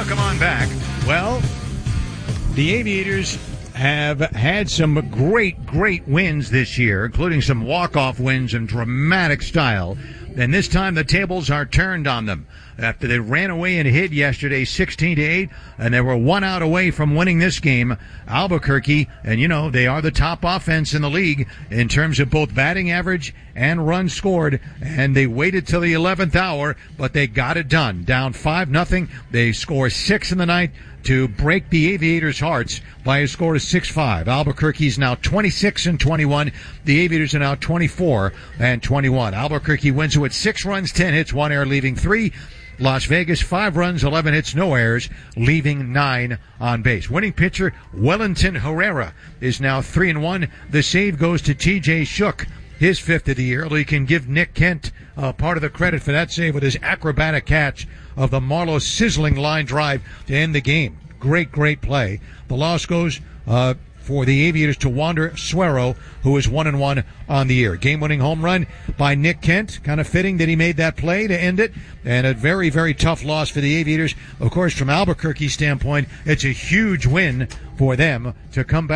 Welcome on back. Well, the Aviators have had some great wins this year, including some walk-off wins in dramatic style. And this time the tables are turned on them. After they ran away and hid yesterday 16-8, and they were 1 out away from winning this game, Albuquerque, and you know, they are the top offense in the league in terms of both batting average and runs scored, and they waited till the 11th hour, but they got it done. Down 5-0, they score 6 in the ninth to break the Aviators' hearts by a score of 6-5. Albuquerque's now 26-21. The Aviators are now 24-21. Albuquerque wins with 6 runs, 10 hits, 1 error, leaving 3. Las Vegas, 5 runs, 11 hits, no errors, leaving 9 on base. Winning pitcher Wellington Herrera is now 3-1. The save goes to T.J. Shook, his 5th of the year. Although you can give Nick Kent part of the credit for that save with his acrobatic catch of the Marlowe sizzling line drive to end the game. Great play. The loss goes for the Aviators to Wander Suero, who is 1-1 on the year. Game-winning home run by Nick Kent. Kind of fitting that he made that play to end it. And a very tough loss for the Aviators. Of course, from Albuquerque's standpoint, it's a huge win for them to come back.